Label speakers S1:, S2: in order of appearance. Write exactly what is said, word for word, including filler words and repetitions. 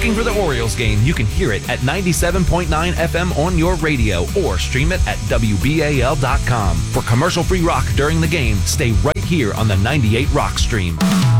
S1: looking for the Orioles game, you can hear it at ninety-seven point nine F M on your radio or stream it at W B A L dot com. For commercial-free rock during the game, stay right here on the ninety-eight Rock Stream.